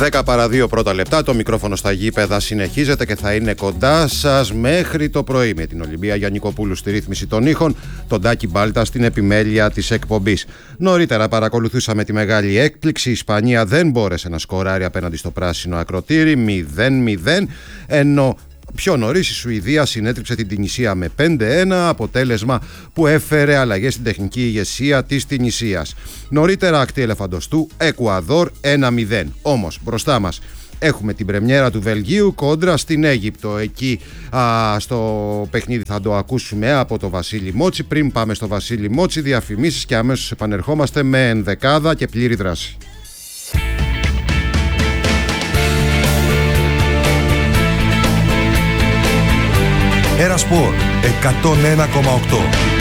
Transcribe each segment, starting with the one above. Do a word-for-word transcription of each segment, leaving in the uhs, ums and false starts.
δέκα παρά δύο πρώτα λεπτά, το μικρόφωνο στα γήπεδα συνεχίζεται και θα είναι κοντά σας μέχρι το πρωί με την Ολυμπία Γιαννικοπούλου στη ρύθμιση των ήχων, τον Τάκη Μπάλτα στην επιμέλεια της εκπομπής. Νωρίτερα παρακολουθούσαμε τη μεγάλη έκπληξη. Η Ισπανία δεν μπόρεσε να σκοράρει απέναντι στο πράσινο ακροτήρι, μηδέν μηδέν, ενώ πιο νωρίς η Σουηδία συνέτριψε την Τινησία με πέντε ένα, αποτέλεσμα που έφερε αλλαγές στην τεχνική ηγεσία της Τινησίας. Νωρίτερα ακτή ελεφαντοστού, Εκουαδόρ ένα μηδέν. Όμως μπροστά μας έχουμε την πρεμιέρα του Βελγίου κόντρα στην Αίγυπτο. Εκεί α, στο παιχνίδι θα το ακούσουμε από το Βασίλη Μότσι. Πριν πάμε στο Βασίλη Μότσι, διαφημίσεις και αμέσως επανερχόμαστε με ενδεκάδα και πλήρη δράση. Ένα Σπορ εκατόν ένα κόμμα οκτώ.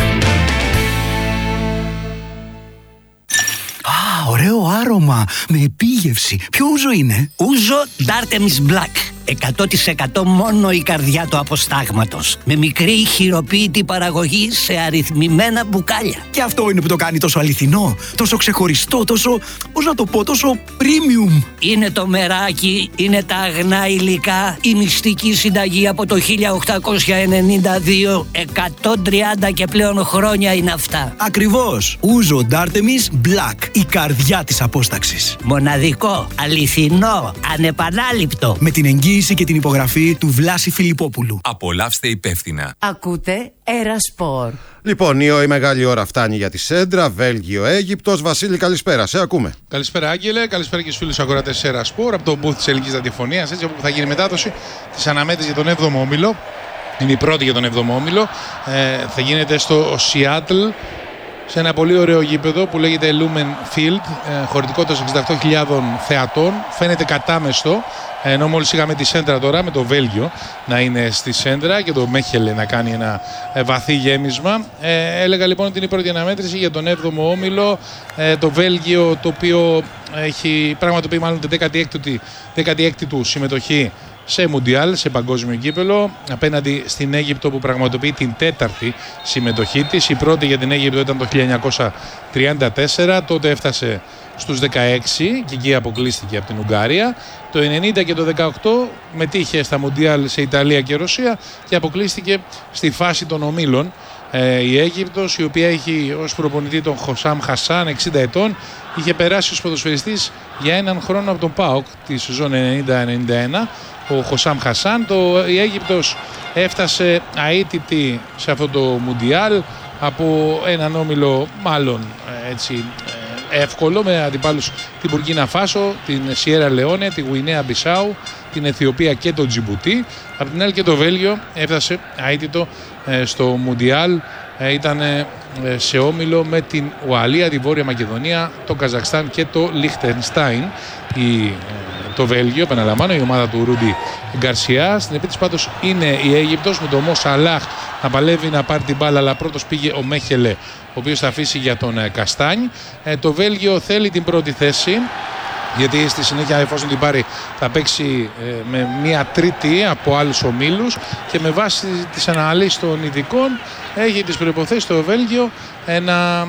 Α, ωραίο άρωμα με επίγευση. Ποιο ούζο είναι? Ούζο Dartemis Black. εκατό τοις εκατό μόνο η καρδιά του αποστάγματος. Με μικρή χειροποίητη παραγωγή σε αριθμημένα μπουκάλια. Και αυτό είναι που το κάνει τόσο αληθινό, τόσο ξεχωριστό, τόσο, πώς να το πω, τόσο premium. Είναι το μεράκι, είναι τα αγνά υλικά, η μυστική συνταγή από το χίλια οκτακόσια ενενήντα δύο, εκατόν τριάντα και πλέον χρόνια είναι αυτά. Ακριβώς. Ούζο Dartemis Black, η καρδιά της απόσταξης. Μοναδικό, αληθινό, ανεπανάληπτο. Με την εγγύηση και την υπογραφή του Βλάση Φιλιππόπουλου. Απολαύστε υπεύθυνα. Ακούτε Ερασπορ. Λοιπόν, η, η μεγάλη ώρα φτάνει για τη Σέντρα, Βέλγιο-Αίγυπτος. Βασίλη, καλησπέρα, σε ακούμε. Καλησπέρα, Άγγελε. Καλησπέρα και στους φίλους ακροατές Ερασπορ από το booth της Ελληνικής Ραδιοφωνίας. Έτσι, όπου θα γίνει μετάδοση της αναμέτρησης για τον έβδομο όμιλο. Είναι η πρώτη για τον έβδομο όμιλο. Ε, θα γίνεται στο Σιάτλ, σε ένα πολύ ωραίο γήπεδο που λέγεται Lumen Field, ε, χωρητικότητας εξήντα οκτώ χιλιάδων θεατών. Φαίνεται κατάμεστο, ενώ μόλις είχαμε τη Σέντρα τώρα με το Βέλγιο να είναι στη Σέντρα και το Μέχελε να κάνει ένα ε, βαθύ γέμισμα. Ε, έλεγα λοιπόν ότι είναι η πρώτη αναμέτρηση για τον έβδομο όμιλο. Ε, το Βέλγιο, το οποίο έχει πραγματοποιεί μάλλον την δέκατη έκτη του συμμετοχή σε Μουντιάλ, σε παγκόσμιο κύπελο, απέναντι στην Αίγυπτο που πραγματοποιεί την τέταρτη συμμετοχή της. Η πρώτη για την Αίγυπτο ήταν το χίλια εννιακόσια τριάντα τέσσερα, τότε έφτασε στους δεκαέξι και εκεί αποκλείστηκε από την Ουγγαρία. Το ενενήντα και το δεκαοκτώ μετήχε στα Μουντιάλ σε Ιταλία και Ρωσία και αποκλείστηκε στη φάση των ομίλων. Ε, η Αίγυπτος, η οποία έχει ως προπονητή τον Χωσάμ Χασάν, εξήντα ετών, είχε περάσει ως ποδοσφαιριστής για έναν χρόνο από τον ΠΑΟΚ τη σεζόν ενενήντα ενενήντα ένα. Ο Χωσάμ Χασάν. Το, η Αίγυπτος έφτασε αίτητη σε αυτό το Μουντιάλ από έναν όμιλο μάλλον έτσι εύκολο, με αντιπάλους την Μπουρκίνα Φάσο, την Σιέρα Λεόνε, τη Γουινέα Μπισάου, την Αιθιοπία και τον Τζιμπουτί. Απ' την άλλη και το Βέλγιο έφτασε αίτητο ε, στο Μουντιάλ. Ε, ήταν ε, σε όμιλο με την Ουαλία, τη Βόρεια Μακεδονία, το Καζακστάν και το Λιχτενστάιν. Η, ε, το Βέλγιο, επαναλαμβάνω, η ομάδα του Ρούντι Γκαρσιά. Στην επίθεση πάντως είναι η Αίγυπτος με τον Μο Σαλάχ να παλεύει να πάρει την μπάλα, αλλά πρώτος πήγε ο Μέχελε, ο οποίος θα αφήσει για τον ε, Καστάνι. Ε, το Βέλγιο θέλει την πρώτη θέση, γιατί στη συνέχεια, εφόσον την πάρει, θα παίξει ε, με μία τρίτη από άλλους ομίλους και με βάση τις αναλύσεις των ειδικών έχει τις προϋποθέσεις το Βέλγιο ε, να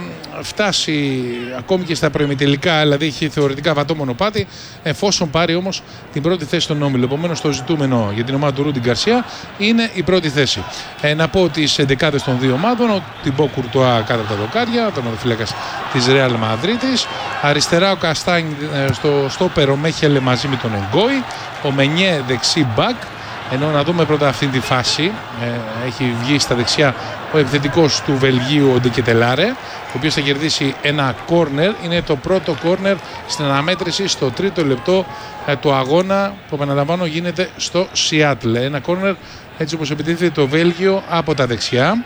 φτάσει ακόμη και στα προημιτελικά, δηλαδή έχει θεωρητικά βατό μονοπάτι, εφόσον πάρει όμως την πρώτη θέση στον όμιλο. Επομένως το ζητούμενο για την ομάδα του Ρούντι Γκαρσιά είναι η πρώτη θέση. Ε, να πω τις εντεκάδες των δύο ομάδων: ο Τιμπό Κουρτουά κάτω από τα δοκάρια, ο τερματοφύλακας της Ρεάλ Μαδρίτης. Αριστερά ο Καστάνι ε, στο στόπερο Μέχελε μαζί με τον Εγκόη. Ο Μενιέ δεξί μπακ. Ενώ να δούμε πρώτα αυτή τη φάση, ε, έχει βγει στα δεξιά ο επιθετικός του Βελγίου, ο Ντεκετελάρε, ο οποίος θα κερδίσει ένα κόρνερ. Είναι το πρώτο κόρνερ στην αναμέτρηση στο τρίτο λεπτό ε, του αγώνα, που επαναλαμβάνω γίνεται στο Σιάτλ. Ένα κόρνερ έτσι όπως επιτίθεται το Βέλγιο από τα δεξιά.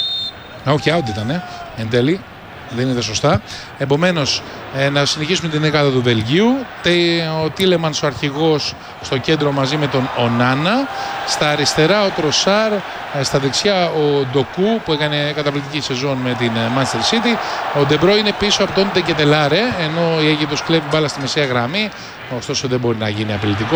Α, όχι, out ήταν, ε, εν τέλει. Δεν είναι σωστά. Επομένως, ε, να συνεχίσουμε την δεκάδα του Βελγίου. Τε, ο Τίλεμανς, ο αρχηγός, στο κέντρο μαζί με τον Ονάνα. Στα αριστερά ο Τροσάρ. Ε, στα δεξιά ο Ντοκού, που έκανε καταπληκτική σεζόν με την Manchester City. Ο Ντεμπρό είναι πίσω από τον Ντεκετελάρε, ενώ η Αίγυπτος κλέβει μπάλα στη μεσαία γραμμή. Ωστόσο δεν μπορεί να γίνει απειλητικό.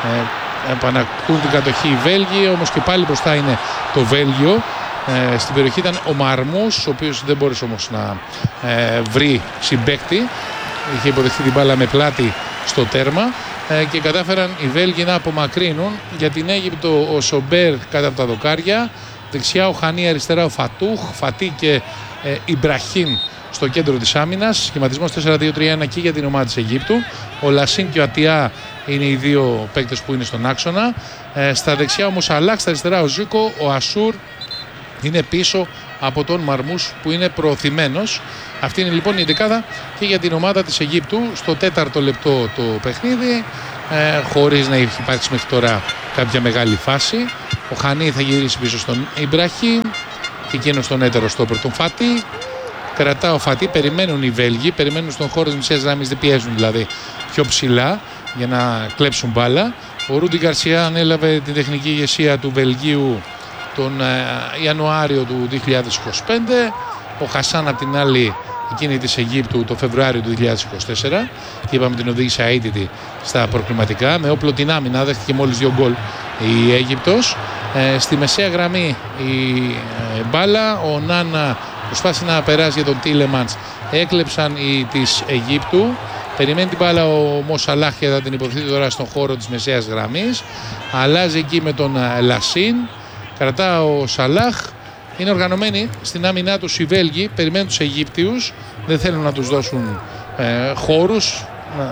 Ε, επανακτούν την κατοχή οι Βέλγοι, όμως και πάλι μπροστά είναι το Βέλγιο. Ε, στην περιοχή ήταν ο Μαρμούς, ο οποίος δεν μπόρεσε όμως να ε, βρει συμπαίκτη. Είχε υποδεχθεί την μπάλα με πλάτη στο τέρμα. ε, και κατάφεραν οι Βέλγοι να απομακρύνουν. Για την Αίγυπτο ο Σομπέρ κάτω από τα δοκάρια, δεξιά ο Χανί, αριστερά ο Φατούχ, Φατί και ε, Ιμπραχήμ στο κέντρο της άμυνας. Σχηματισμός τέσσερα δύο τρία ένα και για την ομάδα της Αιγύπτου. Ο Λασίν και ο Ατιά είναι οι δύο παίκτες που είναι στον άξονα. Ε, στα δεξιά όμως Αλάχ, στα αριστερά ο Ζίκο, ο Ασούρ είναι πίσω από τον Μαρμούς που είναι προωθημένος. Αυτή είναι λοιπόν η δεκάδα και για την ομάδα της Αιγύπτου στο τέταρτο λεπτό το παιχνίδι, ε, χωρίς να έχει υπάρξει μέχρι τώρα κάποια μεγάλη φάση. Ο Χανί θα γυρίσει πίσω στον Ιμπραχήμ και εκείνο στον έτερο στόπερ τον Φατί. Κρατά ο Φατί, περιμένουν οι Βέλγοι, περιμένουν στον χώρο της μισές γραμμής, δεν πιέζουν δηλαδή πιο ψηλά για να κλέψουν μπάλα. Ο Ρούντι Γκαρσιά ανέλαβε την τεχνική ηγεσία του Βελγίου τον ε, Ιανουάριο του δύο χιλιάδες είκοσι πέντε. Ο Χασάν απ' την άλλη εκείνη της Αιγύπτου το Φεβρουάριο του δύο χιλιάδες είκοσι τέσσερα και είπαμε την οδήγησε αίτητη στα προκριματικά. Με όπλο την άμυνα δέχτηκε μόλις δύο γκολ η Αίγυπτος. Ε, στη μεσαία γραμμή η ε, μπάλα, ο Νάνα προσπάθησε να περάσει για τον Τίλεμαντς, έκλεψαν οι της Αιγύπτου. Περιμένει την μπάλα ο Μοσαλάχ και θα την υποθέτει τώρα στον χώρο της μεσαίας γραμμής. Αλλάζει εκεί με τον Λασίν. Κρατά ο Σαλάχ. Είναι οργανωμένοι στην άμυνά τους οι Βέλγοι. Περιμένουν τους Αιγύπτιους. Δεν θέλουν να τους δώσουν ε, χώρους.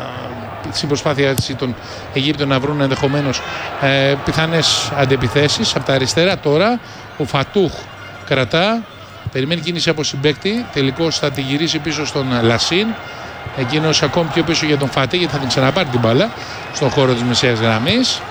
Ε, στην προσπάθεια των Αιγύπτιων να βρουν ενδεχομένως ε, πιθανές αντεπιθέσεις. Από τα αριστερά τώρα ο Φατούχ κρατά. Περιμένει κίνηση από συμπαίκτη. Τελικώς θα τη γυρίσει πίσω στον Λασίν. Εκείνος ακόμη πιο πίσω για τον Φατί, γιατί θα την ξαναπάρει την μπάλα στον χώρο της μεσαίας γραμμής.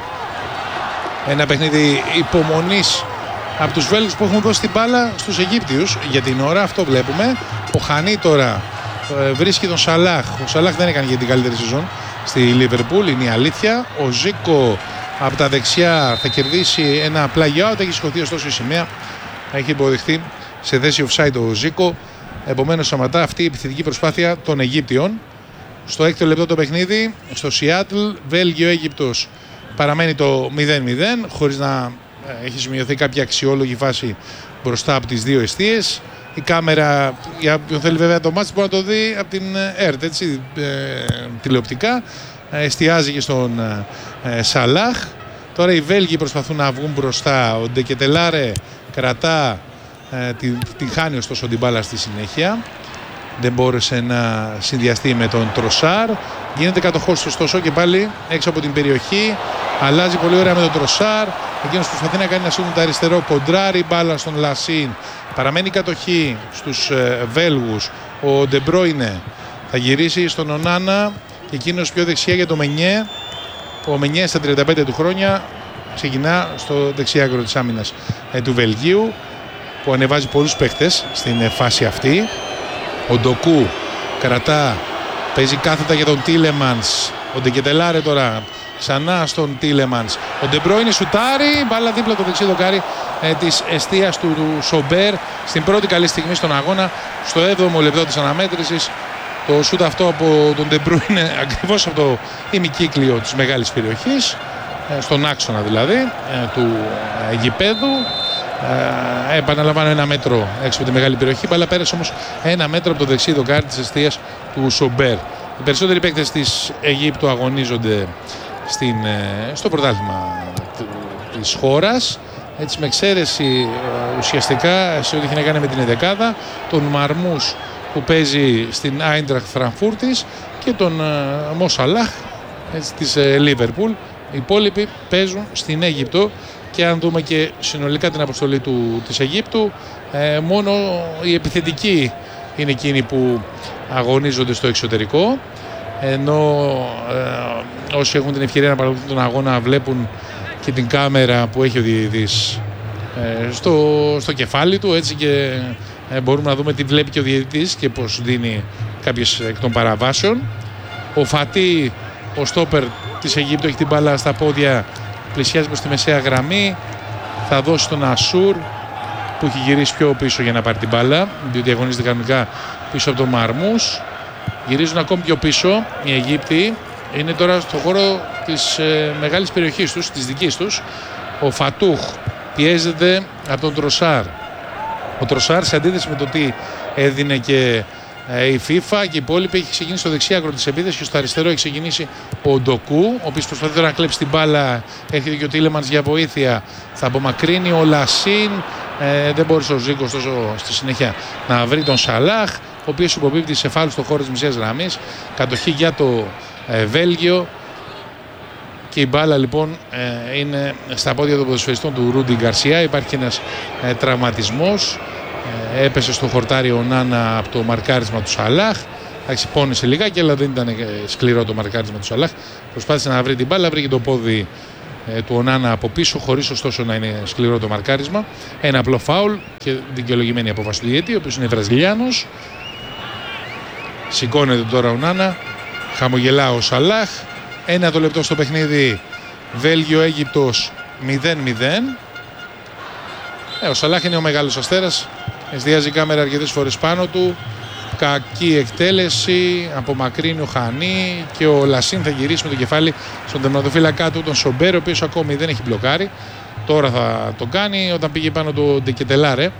Ένα παιχνίδι υπομονής από τους Βέλγους που έχουν δώσει την μπάλα στους Αιγύπτιους. Για την ώρα αυτό βλέπουμε. Ο Χανί τώρα ε, βρίσκει τον Σαλάχ. Ο Σαλάχ δεν έκανε για την καλύτερη σεζόν στη Λίβερπουλ, είναι η αλήθεια. Ο Ζίκο από τα δεξιά θα κερδίσει ένα play out. Έχει σηκωθεί ωστόσο η σημαία. Έχει υποδειχθεί σε θέση offside ο Ζίκο. Επομένως σταματά αυτή η επιθετική προσπάθεια των Αιγύπτιων. Στο έκτο λεπτό το παιχνίδι, στο Σιάτλ, Βέλγιο-Αίγυπτος παραμένει το μηδέν μηδέν, χωρίς να έχει σημειωθεί κάποια αξιόλογη φάση μπροστά από τις δύο εστίες. Η κάμερα, για όποιον θέλει βέβαια το μάτς, μπορεί να το δει από την ΕΡΤ, έτσι, ε, τηλεοπτικά. Εστιάζει και στον ε, Σαλάχ. Τώρα οι Βέλγοι προσπαθούν να βγουν μπροστά. Ο Ντεκετελάρε κρατά, ε, την, την χάνει ωστόσο την μπάλα στη συνέχεια. Δεν μπόρεσε να συνδυαστεί με τον Τροσάρ. Γίνεται κατοχός ωστόσο και πάλι έξω από την περιοχή. Αλλάζει πολύ ωραία με τον Τροσάρ. Εκείνος προσπαθεί να κάνει ένα σούτ με το αριστερό. Κοντράρει μπάλα στον Λασίν. Παραμένει κατοχή στους ε, Βέλγους. Ο Ντεμπρόινε θα γυρίσει στον Ονάνα και εκείνος πιο δεξιά για το Μενιέ. Ο Μενιέ στα τριάντα πέντε του χρόνια ξεκινά στο δεξιά άκρο της άμυνας ε, του Βελγίου, που ανεβάζει πολλούς παίχτες στην ε, φάση αυτή. Ο Ντοκού κρατά, παίζει κάθετα για τον Τίλεμανς. Ο Ντεκετελάρε τώρα ξανά στον Τίλεμανς. Ο Ντεμπρόινε σουτάρει, μπάλα δίπλα το δεξί δοκάρι ε, της εστίας του, του Σομπέρ στην πρώτη καλή στιγμή στον αγώνα, στο έβδομο λεπτό της αναμέτρησης. Το σούτ αυτό από τον Ντεμπρόινε ακριβώς από το ημικύκλιο της μεγάλης περιοχής, ε, στον άξονα δηλαδή ε, του ε, γηπέδου. Ε, επαναλαμβάνω, ένα μέτρο έξω από τη μεγάλη περιοχή. Μπάλα πέρασε όμως ένα μέτρο από το δεξί δοκάρι της εστίας του Σομπέρ. Οι περισσότεροι παίκτες της Αιγύπτου αγωνίζονται στην, στο πρωτάθλημα της χώρας, έτσι με εξαίρεση ουσιαστικά σε ό,τι έχει να κάνει με την ενδεκάδα, τον Μαρμούς που παίζει στην Άιντραχτ Φραγκφούρτης και τον Μο Σαλάχ της Λίβερπουλ. Οι υπόλοιποι παίζουν στην Αίγυπτο. Και αν δούμε και συνολικά την αποστολή του, της Αιγύπτου, ε, μόνο οι επιθετικοί είναι εκείνοι που αγωνίζονται στο εξωτερικό, ενώ ε, όσοι έχουν την ευκαιρία να παρακολουθούν τον αγώνα βλέπουν και την κάμερα που έχει ο διαιτητής ε, στο, στο κεφάλι του, έτσι, και ε, μπορούμε να δούμε τι βλέπει και ο διαιτητής και πώς δίνει κάποιες εκ των παραβάσεων. Ο Φατί, ο στόπερ της Αιγύπτου, έχει την μπάλα στα πόδια, πλησιάζει προς τη μεσαία γραμμή, θα δώσει τον Ασούρ που έχει γυρίσει πιο πίσω για να πάρει την μπάλα, διότι αγωνίζεται κανονικά πίσω από τον Μαρμούς. Γυρίζουν ακόμη πιο πίσω οι Αιγύπτιοι, είναι τώρα στο χώρο της ε, μεγάλης περιοχής τους, της δικής τους. Ο Φατούχ πιέζεται από τον Τροσάρ. Ο Τροσάρ, σε αντίθεση με το τι έδινε και η FIFA και η υπόλοιπη. Έχει ξεκινήσει στο δεξιάκρο της επίθεσης και στο αριστερό έχει ξεκινήσει ο Ντοκού, ο οποίος προσπαθεί τώρα να κλέψει την μπάλα. Έρχεται και ο Τίλεμανς για βοήθεια. Θα απομακρύνει ο Λασίν. Ε, δεν μπόρεσε ο Ζίκος τόσο στη συνέχεια να βρει τον Σαλάχ, ο οποίος υποπίπτει σε φάουλ στο χώρο της μισής γραμμής. Κατοχή για το ε, Βέλγιο. Και η μπάλα λοιπόν ε, είναι στα πόδια των ποδοσφαιριστών του Ρούντι Γκαρσία. Υπάρχει ένας ε, τραυματισμός. Ε, έπεσε στο χορτάρι ο Νάνα από το μαρκάρισμα του Σαλάχ. Εντάξει, πόνεσε λιγάκι, αλλά δεν ήταν σκληρό το μαρκάρισμα του Σαλάχ. Προσπάθησε να βρει την μπάλα, βρήκε το πόδι ε, του Ονάνα από πίσω, χωρίς ωστόσο να είναι σκληρό το μαρκάρισμα. Ένα απλό φάουλ και δικαιολογημένη απόφαση του διαιτητή, ο οποίος είναι Βραζιλιάνος. Σηκώνεται τώρα ο Νάνα, χαμογελά ο Σαλάχ. Ένα το λεπτό στο παιχνίδι, Βέλγιο-Αίγυπτος μηδέν μηδέν. Ε, ο Σαλάχ είναι ο μεγάλος αστέρας. Εστιάζει η κάμερα αρκετές φορές πάνω του. Κακή εκτέλεση, απομακρύνει ο Χανί και ο Λασίν θα γυρίσει με το κεφάλι στον τερματοφύλακά του, τον Σομπέρ, ο οποίος ακόμη δεν έχει μπλοκάρει. Τώρα θα το κάνει όταν πήγε πάνω το Ντεκετελάρε.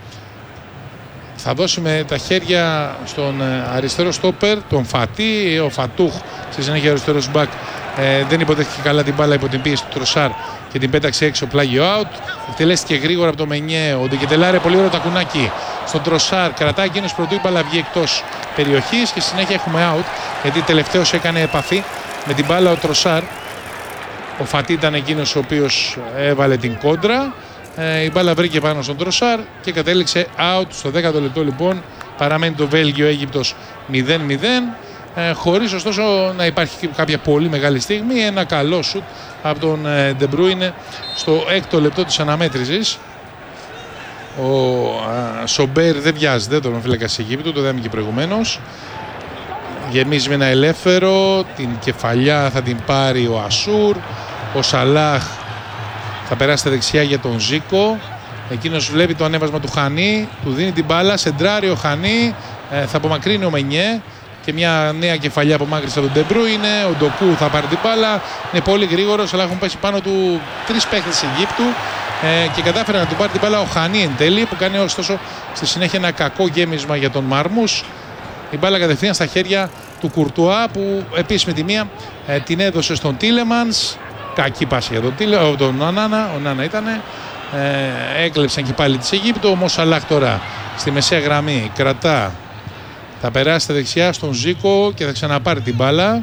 Θα δώσει με τα χέρια στον αριστερό στόπερ, τον Φατί. Ο Φατούχ στη συνέχεια αριστερός μπακ ε, δεν υποδέχτηκε καλά την μπάλα υπό την πίεση του Τροσάρ και την πέταξε έξω, πλάγιο out. Εκτελέστηκε γρήγορα από το Μενιέ. Ο Ντεκετελάρε πολύ ωραίο τακουνάκι στον Τροσάρ. Κρατάει εκείνος πρωτού, η μπάλα βγει εκτός περιοχής και στη συνέχεια έχουμε out, γιατί τελευταίος έκανε επαφή με την μπάλα ο Τροσάρ. Ο Φατί ήταν εκείνος ο οποίος έβαλε την κόντρα. Ε, η μπάλα βρήκε πάνω στον Τροσάρ και κατέληξε out στο δέκατο λεπτό. Λοιπόν παραμένει το Βέλγιο-Αίγυπτος μηδέν μηδέν, ε, χωρίς ωστόσο να υπάρχει κάποια πολύ μεγάλη στιγμή. Ένα καλό σουτ από τον ε, De Bruyne στο έκτο λεπτό της αναμέτρησης. Ο ε, Σομπέρ δεν βιάζεται, τον φύλακα της Αιγύπτου, το είδαμε και προηγουμένως. Γεμίζει με ένα ελεύθερο, την κεφαλιά θα την πάρει ο Ασούρ. Ο Σαλάχ θα περάσει στα δεξιά για τον Ζίκο. Εκείνος βλέπει το ανέβασμα του Χανί, του δίνει την μπάλα, σεντράρει ο Χανί, ε, θα απομακρύνει ο Μενιέ και μια νέα κεφαλιά απομάκρυνση από τον De Bruyne. Ο Ντοκού θα πάρει την μπάλα, είναι πολύ γρήγορος, αλλά έχουν πέσει πάνω του τρεις παίχτες της Αιγύπτου ε, και κατάφερε να του πάρει την μπάλα ο Χανί εν τέλει, που κάνει ωστόσο στη συνέχεια ένα κακό γέμισμα για τον Μαρμούς. Η μπάλα κατευθείαν στα χέρια του Κουρτουά, που επίσης με τη μία ε, την έδωσε στον Τίλεμανς. Κακή πάση για τον, Τίλε, τον Ονάνα, ο Νάνα ήταν. Ε, έκλεψαν και πάλι της Αιγύπτου. Όμως Σαλάχ τώρα στη μεσαία γραμμή κρατά. Θα περάσει στα δεξιά στον Ζίκο και θα ξαναπάρει την μπάλα.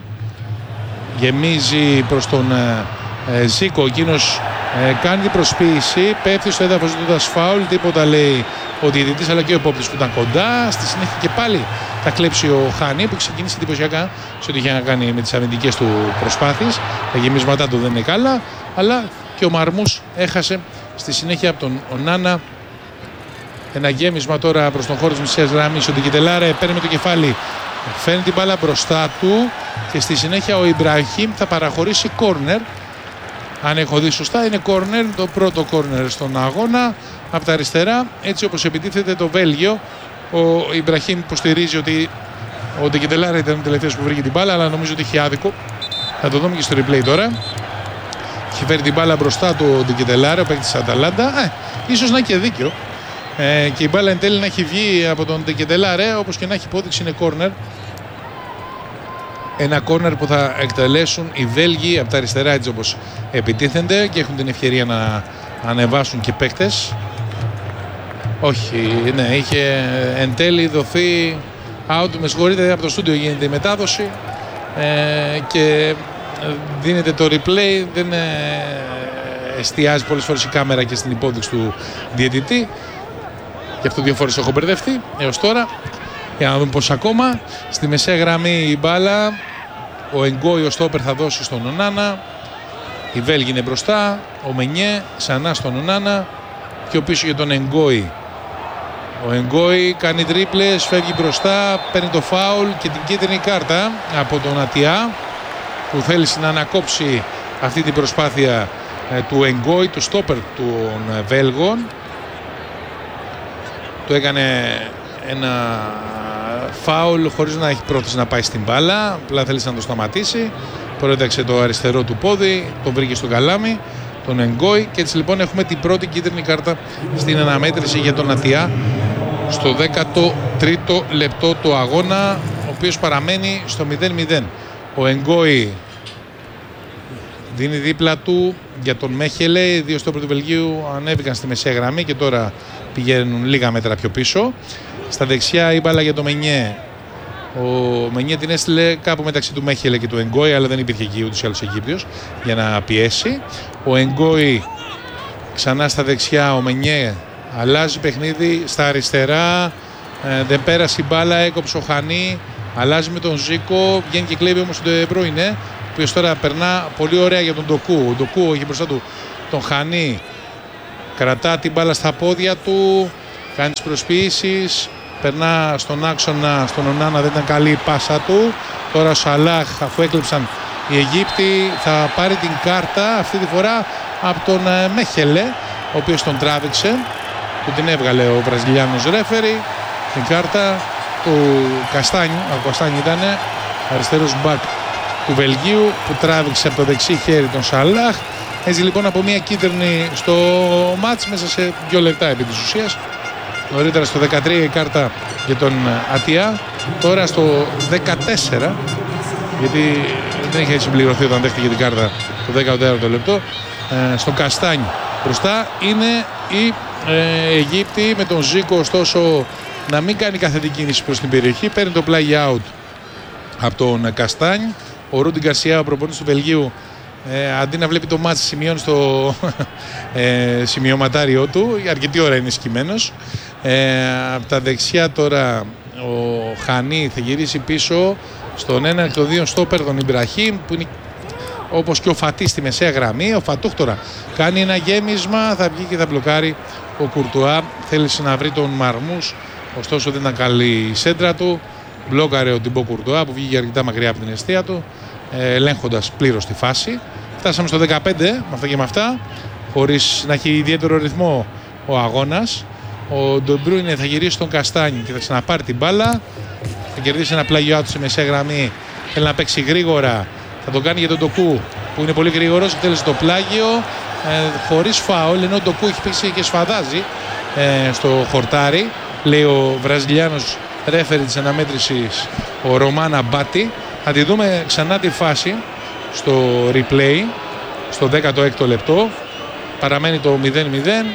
Γεμίζει προς τον ε, Ζίκο. Εκείνος ε, κάνει την προσποίηση. Πέφτει στο έδαφος ζητώντας φάουλ. Τίποτα λέει ο διαιτητής αλλά και ο επόπτης που ήταν κοντά. Στη συνέχεια και πάλι θα κλέψει ο Χάνι, που ξεκίνησε εντυπωσιακά σε ό,τι είχε να κάνει με τις αμυντικές του προσπάθειες. Τα γεμίσματά του δεν είναι καλά, αλλά και ο Μαρμούς έχασε στη συνέχεια από τον Ονάνα. Ένα γέμισμα τώρα προς τον χώρο της μεσαίας γραμμής. Ο Ντεκετελάρε παίρνει με το κεφάλι, φέρνει την μπάλα μπροστά του και στη συνέχεια ο Ιμπραχήμ θα παραχωρήσει κόρνερ. Αν έχω δει σωστά, είναι κόρνερ, το πρώτο κόρνερ στον αγώνα από τα αριστερά, έτσι όπως επιτίθεται το Βέλγιο. Ο Ιμπραχήμ υποστηρίζει ότι ο Ντεκετελάρε ήταν ο τελευταίος που βρήκε την μπάλα, αλλά νομίζω ότι είχε άδικο. Θα το δούμε και στο replay τώρα. Έχει φέρει την μπάλα μπροστά του ο Ντεκετελάρε, ο παίκτης της Αταλάντα. Ε, ίσως να έχει και δίκιο. Ε, και η μπάλα εν τέλει να έχει βγει από τον Ντεκετελάρε, όπως και να έχει υπόδειξη είναι κόρνερ. Ένα κόρνερ που θα εκτελέσουν οι Βέλγοι από τα αριστερά, έτσι όπως επιτίθενται, και έχουν την ευκαιρία να ανεβάσουν και παίκτες. Όχι, ναι, είχε εν τέλει δοθεί out, με συγχωρείτε, από το στούντιο γίνεται η μετάδοση ε, και δίνεται το replay, δεν ε, εστιάζει πολλές φορές η κάμερα και στην υπόδειξη του διαιτητή, γι' αυτό δύο φορές έχω μπερδευτεί έως τώρα. Για να δούμε πως ακόμα. Στη μεσαία γραμμή η μπάλα, ο Εγκόι ο στόπερ θα δώσει στον Ονάνα, η Βέλγη είναι μπροστά, ο Μενιέ ξανά στον Ονάνα, πιο πίσω για τον Εγκόι. Ο Εγκόι κάνει τρίπλες, φεύγει μπροστά, παίρνει το φάουλ και την κίτρινη κάρτα από τον Ατιά, που θέλησε να ανακόψει αυτή την προσπάθεια ε, του Εγκόι, του στόπερ των Βέλγων. Του έκανε ένα φάουλ χωρίς να έχει πρόθεση να πάει στην μπάλα, απλά θέλησε να το σταματήσει. Προέταξε το αριστερό του πόδι, τον βρήκε στο καλάμι, τον Εγκόι, και έτσι λοιπόν έχουμε την πρώτη κίτρινη κάρτα στην αναμέτρηση για τον Ατιά στο δέκατο τρίτο λεπτό του αγώνα, ο οποίος παραμένει στο μηδέν μηδέν. Ο Εγκόι δίνει δίπλα του για τον Μέχελε. Οι δύο στόπερ του Βελγίου ανέβηκαν στη μεσαία γραμμή και τώρα πηγαίνουν λίγα μέτρα πιο πίσω. Στα δεξιά η μπάλα για τον Μενιέ. Ο Μενιέ την έστειλε κάπου μεταξύ του Μέχελε και του Εγκόι, αλλά δεν υπήρχε εκεί ούτως ή άλλως Αιγύπτιος για να πιέσει. Ο Εγκόι ξανά στα δεξιά, ο Μενιέ αλλάζει παιχνίδι στα αριστερά. Ε, δεν πέρασε η μπάλα, έκοψε ο Χανί. Αλλάζει με τον Ζίκο, βγαίνει και κλέβει όμως τον De Bruyne, ο οποίος τώρα περνά πολύ ωραία για τον Ντοκού. Ο Ντοκού έχει μπροστά του τον Χανί, κρατά την μπάλα στα πόδια του, κάνει τις προσποιήσεις, περνά στον άξονα, στον Ονάνα, δεν ήταν καλή η πάσα του. Τώρα ο Σαλάχ, αφού έκλεψαν οι Αιγύπτιοι, θα πάρει την κάρτα αυτή τη φορά από τον Μέχελε, ο οποίος τον τράβηξε, του την έβγαλε ο Βραζιλιάνος ρέφερι, την κάρτα του Καστάνι. Ο Καστάνι ήταν αριστερός μπακ του Βελγίου που τράβηξε από το δεξί χέρι τον Σαλάχ. Έτσι λοιπόν από μια κίτρινη στο μάτς μέσα σε δύο λεπτά επί της ουσίας. Νωρίτερα στο δεκατρία η κάρτα για τον Ατιά. Τώρα στο δεκατέσσερα, γιατί δεν είχε συμπληρωθεί όταν δέχτηκε την κάρτα το δεκατέσσερα λεπτό, ε, στο Καστάνι μπροστά είναι η ε, Αιγύπτη, με τον Ζίκο ωστόσο να μην κάνει καθετή κίνηση προς την περιοχή. Παίρνει το play out από τον Καστάνι. Ο Ρούντι Γκαρσιά, ο προπονητής του Βελγίου, ε, αντί να βλέπει το μάτς, σημειώνει στο ε, σημειωματάριό του. Αρκετή ώρα είναι σκυμμένος. Ε, από τα δεξιά τώρα ο Χανί θα γυρίσει πίσω στον ένα και το δύο στόπερ τον Ιμπραχήμ, που είναι όπως και ο Φατί στη μεσαία γραμμή. Ο Φατούχ τώρα κάνει ένα γέμισμα, θα βγει και θα μπλοκάρει ο Κουρτουά. Θέλησε να βρει τον Μαρμούς, ωστόσο δεν ήταν καλή η σέντρα του. Μπλόκαρε ο Τιμπό Κουρτουά που βγήκε αρκετά μακριά από την αιστεία του, ελέγχοντας πλήρως τη φάση. Φτάσαμε στο δεκαπέντε με αυτά και με αυτά, χωρίς να έχει ιδιαίτερο ρυθμό ο αγώνας. Ο De Bruyne θα γυρίσει στον Καστάνι και θα ξαναπάρει την μπάλα. Θα κερδίσει ένα πλάγιο out σε μεσαία γραμμή. Θέλει να παίξει γρήγορα. Θα το κάνει για τον Ντοκού που είναι πολύ γρήγορος και θέλει στο πλάγιο ε, χωρίς φάουλ, ενώ ο Ντοκού έχει παίξει και σφαδάζει ε, στο χορτάρι, λέει ο Βραζιλιάνος ρέφερι της αναμέτρησης, ο Ρωμάνα Μπάτι. Θα τη δούμε ξανά τη φάση στο replay στο δέκατο έκτο λεπτό. Παραμένει το μηδέν μηδέν.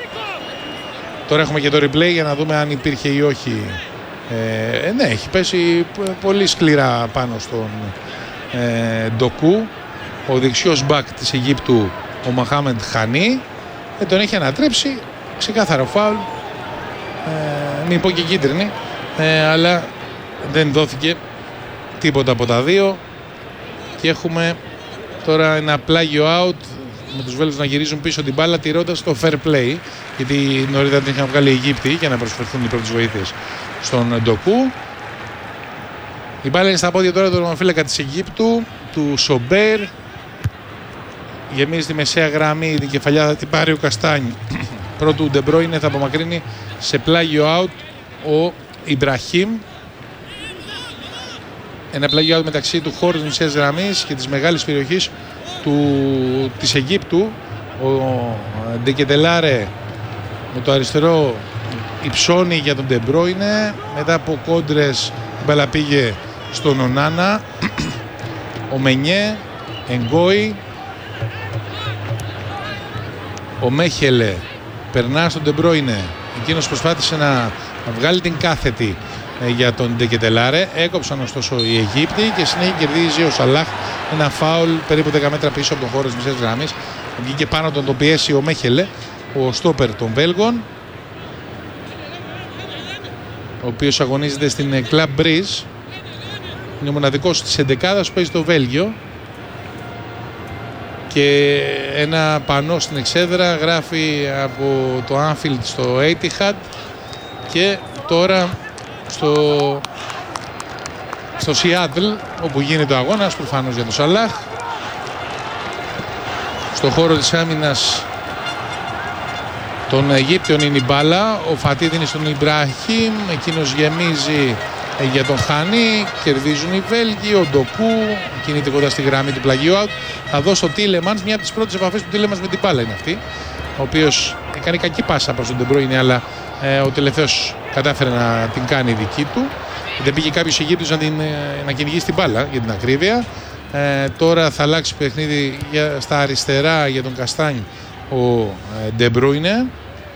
Τώρα έχουμε και το replay για να δούμε αν υπήρχε ή όχι. Ε, ναι, έχει πέσει πολύ σκληρά πάνω στον ε, Ντοκού. Ο δεξιός μπακ της Αιγύπτου, ο Μαχάμεντ Χανί, ε, τον έχει ανατρέψει. Ξεκάθαρο φάουλ, ε, μην πω και κίτρινη, ε, αλλά δεν δόθηκε τίποτα από τα δύο. Και έχουμε τώρα ένα πλάγιο out, με τους Βέλγους να γυρίζουν πίσω την μπάλα τηρώντας το fair play, γιατί νωρίτερα την είχαν βγάλει οι Αιγύπτιοι για να προσφερθούν οι πρώτες βοήθειες στον Ντοκού. Η μπάλα είναι στα πόδια τώρα του ρωματοφύλακα της Αιγύπτου, του Σομπέρ. Γεμίζει τη μεσαία γραμμή, την κεφαλιά θα την πάρει ο Καστάνι. Πρώτου De Bruyne θα απομακρύνει σε πλάγιο out ο Ιμπραχήμ. Ένα πλάγιο out μεταξύ του χώρου της μεσαίας γραμμής και της μεγάλης περιοχής του, της Αιγύπτου. Ο Ντεκετελάρε με το αριστερό υψώνει για τον De Bruyne. Μετά από κόντρες η μπάλα πήγε στον Ονάνα. Ο Μενιέ, Εγκόι, ο Μέχελε περνά στον De Bruyne. Εκείνος προσπάθησε να βγάλει την κάθετη για τον Ντεκετελάρε. Έκοψαν ωστόσο οι Αιγύπτιοι και συνέχεια κερδίζει ο Σαλάχ ένα φάουλ περίπου δέκα μέτρα πίσω από τον χώρο της μεσαίας γραμμής. Βγήκε πάνω τον το πιέσει ο Μέχελε, ο στόπερ των Βέλγων, ο οποίος αγωνίζεται στην Club Breeze. Είναι ο μοναδικός της εντεκάδας που παίζει το Βέλγιο. Και ένα πανό στην εξέδρα γράφει από το Anfield στο Etihad. Και τώρα στο, στο Seattle, όπου γίνεται ο αγώνας προφανώς για τον Σαλάχ. Στο χώρο της άμυνας των Αιγύπτιων είναι η μπάλα. Ο Φατί είναι στον Ιμπραχήμ, εκείνος γεμίζει για τον Χανί. Κερδίζουν οι Βέλγοι. Ο Ντοκού κινείται κοντά στη γραμμή του πλαγίου out. Θα δώσει ο Τίλεμανς, μια από τις πρώτες επαφές του Τίλεμανς με την μπάλα είναι αυτή, ο οποίος έκανε κακή πάσα προς τον De Bruyne, αλλά ε, ο τελευταίος κατάφερε να την κάνει δική του. Δεν πήγε κάποιος Αιγύπτιος να, την, να κυνηγήσει την μπάλα για την ακρίβεια. Ε, τώρα θα αλλάξει παιχνίδι για, στα αριστερά για τον Καστάνι ο Ντε Μπρούινε.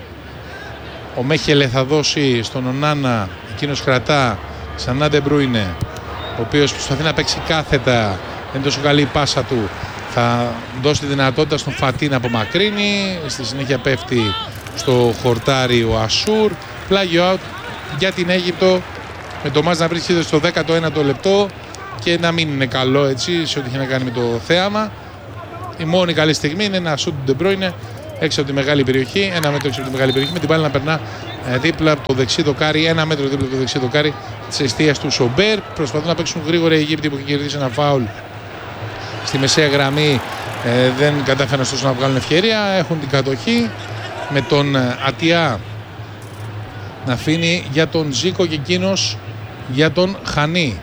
Ο Μέχελε θα δώσει στον Ονάνα, εκείνος κρατά ξανά Ντε Μπρούινε, ο οποίος προσπαθεί να παίξει κάθετα, δεν είναι τόσο καλή η πάσα του, θα δώσει τη δυνατότητα στον Φατί να απομακρύνει, στη συνέχεια πέφτει στο χορτάρι ο Ασούρ. Πλάγιο out για την Αίγυπτο, με το μάτς να βρίσκεται στο δέκατο ένατο λεπτό και να μην είναι καλό έτσι σε ό,τι έχει να κάνει με το θέαμα. Η μόνη καλή στιγμή είναι ένα σουτ του Ντε Μπρούινε έξω από τη μεγάλη περιοχή, ένα μέτρο έξω από τη μεγάλη περιοχή, με την μπάλα να περνά ε, δίπλα από το δεξί δοκάρι, ένα μέτρο δίπλα από το δεξί δοκάρι της εστίας του Σομπέρ. Προσπαθούν να παίξουν γρήγορα οι Αιγύπτιοι που έχει κερδίσει ένα φάουλ στη μεσαία γραμμή, ε, δεν κατάφεραν ωστόσο να βγάλουν ευκαιρία. Έχουν την κατοχή με τον ε, Ατιά να αφήνει για τον Ζίκο και εκείνος για τον Χανί.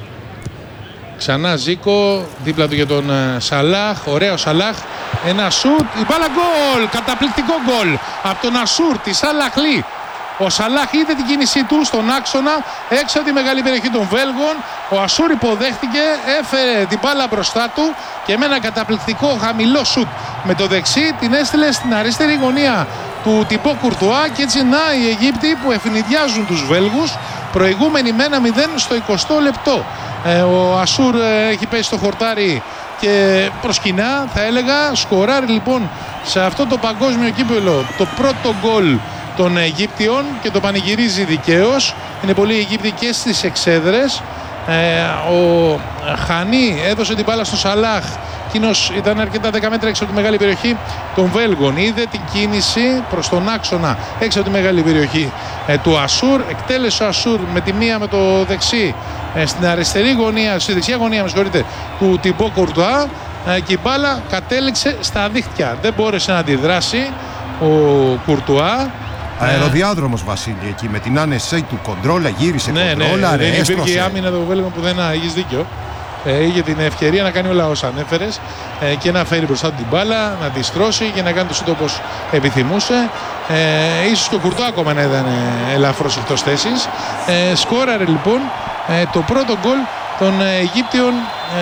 Ξανά Ζίκο, δίπλα του για τον ε, Σαλάχ, ωραίο Σαλάχ, ένα σουτ, η μπάλα γκολ, καταπληκτικό γκολ από τον Ασούρ της Αλαχλή. Ο Σαλάχ είδε την κίνησή του στον άξονα έξω από τη μεγάλη περιοχή των Βέλγων. Ο Ασούρ υποδέχτηκε, έφερε την μπάλα μπροστά του και με ένα καταπληκτικό χαμηλό σουτ με το δεξί την έστειλε στην αριστερή γωνία του Τιμπό Κουρτουά και έτσι να οι Αιγύπτιοι που ευνηδιάζουν τους Βέλγους, προηγούμενοι με ένα μηδέν στο εικοστό λεπτό. Ε, ο Ασούρ ε, έχει πέσει στο χορτάρι και προσκυνά, θα έλεγα, σκοράρει λοιπόν σε αυτό το παγκόσμιο κύπελλο το πρώτο γκολ των Αιγύπτιων και το πανηγυρίζει δικαίως. Είναι πολλοί Αιγύπτιοι και στις εξέδρες. Ε, ο Χανί έδωσε την μπάλα στο Σαλάχ, εκείνος ήταν αρκετά δέκα μέτρα έξω από τη μεγάλη περιοχή των Βέλγων, είδε την κίνηση προς τον άξονα έξω από τη μεγάλη περιοχή ε, του Ασούρ, εκτέλεσε ο Ασούρ με τη μία με το δεξί ε, στην αριστερή γωνία, στη δεξιά γωνία με συγχωρείτε, του Τιμπό Κουρτουά ε, και η μπάλα κατέληξε στα δίχτυα, δεν μπόρεσε να αντιδράσει ο Κουρτουά. Αεροδιάδρομος, Βασίλη, εκεί με την άνεσή του, κοντρόλα, γύρισε, ναι, κοντρόλα, ναι, ρε, δεν υπήρχε η έστρωσε. άμυνα των Βέλγων που δεν έχεις δίκιο. Ε, είχε την ευκαιρία να κάνει όλα όσα ανέφερες ε, και να φέρει μπροστά του την μπάλα, να τη στρώσει και να κάνει το σούτ όπως επιθυμούσε. Ε, ίσως και ο Κουρτό ακόμα να ήταν ε, ελαφρώς εκτός θέσης. Ε, σκόραρε λοιπόν ε, το πρώτο γκολ των ε, Αιγύπτιων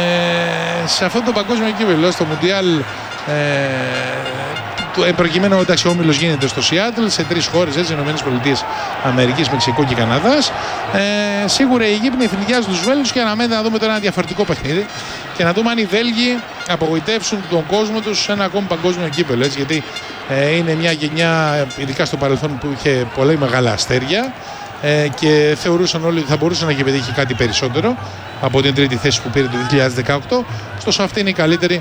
ε, σε αυτό το παγκόσμιο κύπελλο, στο Μουντιάλ. Ε, Ε, προκειμένου εντάξει ο όμιλος γίνεται στο Σιάτλ, σε τρεις χώρες έτσι, Ηνωμένες Πολιτείες Αμερικής, Μεξικό και Καναδάς. Ε, σίγουρα οι Αιγύπτιοι εθνικιάζουν τους Βέλγους και αναμένεται να δούμε τώρα ένα διαφορετικό παιχνίδι και να δούμε αν οι Βέλγοι απογοητεύσουν τον κόσμο τους σε ένα ακόμη παγκόσμιο κύπελλο, έτσι, γιατί ε, είναι μια γενιά, ειδικά στο παρελθόν, που είχε πολλά μεγάλα αστέρια ε, και θεωρούσαν όλοι ότι θα μπορούσε να έχει πετύχει κάτι περισσότερο από την τρίτη θέση που πήρε το δύο χιλιάδες δεκαοκτώ. Ωστόσο αυτή είναι η καλύτερη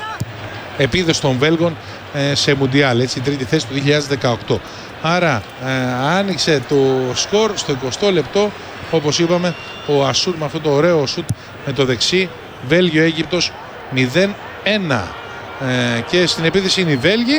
επίδοση των Βέλγων σε Μουντιάλ, έτσι, η τρίτη θέση του δύο χιλιάδες δεκαοκτώ. Άρα ε, άνοιξε το σκορ στο εικοστό λεπτό, όπως είπαμε, ο Ασούρ με αυτό το ωραίο σουτ με το δεξί. Βέλγιο-Αίγυπτος μηδέν ένα. Ε, και στην επίθεση είναι οι Βέλγοι.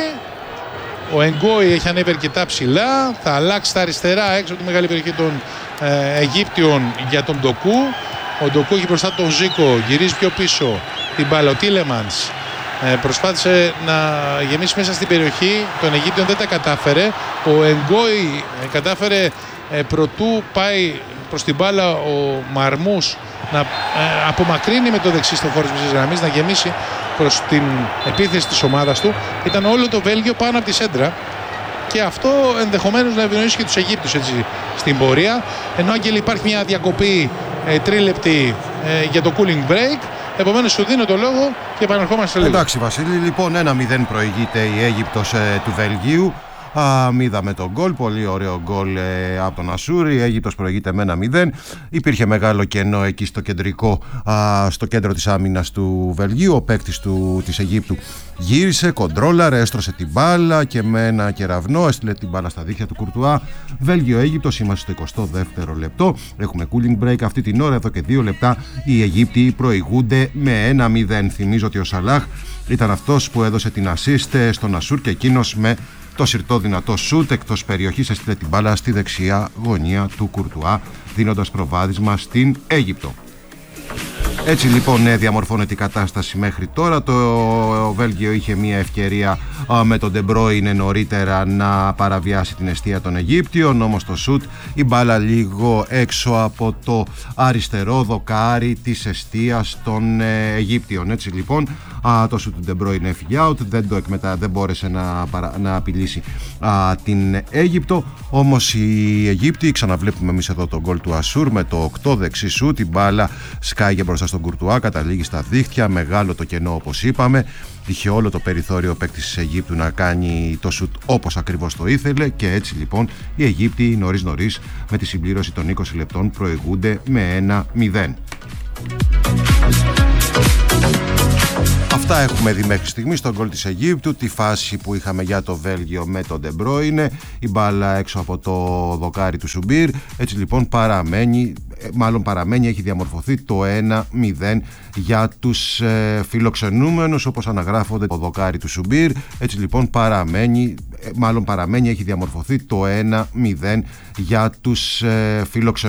Ο Εγκόι έχει ανέβει αρκετά ψηλά, θα αλλάξει στα αριστερά έξω από τη μεγάλη περιοχή των ε, Αιγύπτιων για τον Ντοκού. Ο Ντοκού έχει μπροστά τον Ζίκο, γυρίζει πιο πίσω την μπάλα. Ο Τίλεμανς Ε, προσπάθησε να γεμίσει μέσα στην περιοχή των Αιγύπτιων, δεν τα κατάφερε. Ο Εγκόι ε, κατάφερε ε, προτού πάει προς την μπάλα ο Μαρμούς να ε, απομακρύνει με το δεξί στο χώρο της μεσής γραμμής, να γεμίσει προς την επίθεση της ομάδας του. Ήταν όλο το Βέλγιο πάνω από τη σέντρα και αυτό ενδεχομένως να ευνοήσει και τους Αιγύπτιους έτσι, στην πορεία. Ενώ Άγγελ υπάρχει μια διακοπή ε, τρίλεπτη ε, για το cooling break. Επομένως σου δίνω το λόγο και επανερχόμαστε λίγο. Εντάξει, Βασίλη, λοιπόν ένα μηδέν προηγείται η Αίγυπτος ε, του Βελγίου. Α, είδαμε τον γκολ, πολύ ωραίο γκολ ε, από τον Ασούρ. Η Αίγυπτος προηγείται με ένα μηδέν. Υπήρχε μεγάλο κενό εκεί στο κεντρικό, α, στο κέντρο της άμυνας του Βελγίου. Ο παίκτης του, της Αιγύπτου γύρισε, κοντρόλαρε, έστρωσε την μπάλα και με ένα κεραυνό έστειλε την μπάλα στα δίχτυα του Κουρτουά. Βέλγιο-Αίγυπτος, είμαστε στο εικοστό δεύτερο λεπτό. Έχουμε cooling break αυτή την ώρα, εδώ και δύο λεπτά. Οι Αιγύπτιοι προηγούνται με ένα μηδέν. Θυμίζω ότι ο Σαλάχ ήταν αυτός που έδωσε την assist στον Ασούρ και εκείνος με το συρτό δυνατό σούτ εκτός περιοχής έστειλε την μπάλα στη δεξιά γωνία του Κουρτουά, δίνοντας προβάδισμα στην Αίγυπτο. Έτσι λοιπόν ε, διαμορφώνεται η κατάσταση μέχρι τώρα. Το Βέλγιο είχε μια ευκαιρία α, με τον De Bruyne νωρίτερα να παραβιάσει την εστία των Αιγύπτιων, όμως το σουτ, η μπάλα λίγο έξω από το αριστερό δοκάρι της εστίας των ε, Αιγύπτιων. Έτσι λοιπόν α, το σουτ του De Bruyne έφυγε out, δεν, το εκμετα... δεν μπόρεσε να, παρα... να απειλήσει α, την Αίγυπτο, όμως οι Αιγύπτιοι, ξαναβλέπουμε εμείς εδώ τον γκολ του Ασούρ με το οκτώ δεξί σουτ, η μπάλα σκάγε μπροστά στον Κουρτουά, καταλήγει στα δίχτυα, μεγάλο το κενό όπως είπαμε, είχε όλο το περιθώριο ο παίκτης της Αιγύπτου να κάνει το σουτ όπως ακριβώς το ήθελε και έτσι λοιπόν οι Αιγύπτιοι νωρίς νωρίς με τη συμπλήρωση των είκοσι λεπτών προηγούνται με ένα μηδέν. Αυτά έχουμε δει μέχρι στιγμή στον γκολ της Αιγύπτου, τη φάση που είχαμε για το Βέλγιο με τον De Bruyne, η μπάλα έξω από το δοκάρι του Σουμπίρ. Έτσι λοιπόν παραμένει, μάλλον παραμένει, έχει διαμορφωθεί το ένα μηδέν για τους ε, φιλοξενούμενους όπως αναγράφονται το δοκάρι του Σουμπίρ. Έτσι λοιπόν παραμένει, μάλλον παραμένει, έχει διαμορφωθεί το ένα μηδέν για τους ε, φιλοξενούμενους.